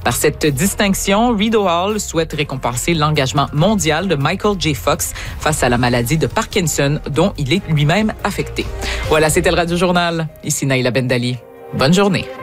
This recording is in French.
Par cette distinction, Rideau Hall souhaite récompenser l'engagement mondial de Michael J. Fox face à la maladie de Parkinson, dont il est lui-même affecté. Voilà, c'était le Radio Journal. Ici Naïla Bendali. Bonne journée.